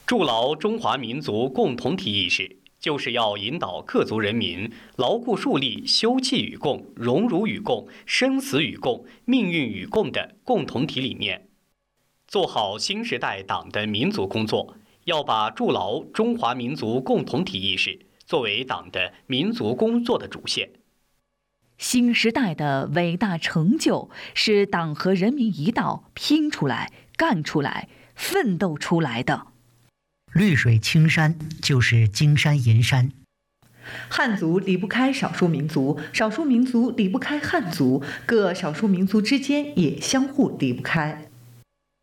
筑牢中华民族共同体意识，就是要引导各族人民牢固树立休戚与共、荣辱与共、生死与共、命运与共的共同体理念，做好新时代党的民族工作。要把筑牢中华民族共同体意识作为党的民族工作的主线。 新时代的伟大成就是党和人民一道拼出来、干出来、奋斗出来的。 绿水青山就是金山银山。 汉族离不开少数民族，少数民族离不开汉族，各少数民族之间也相互离不开。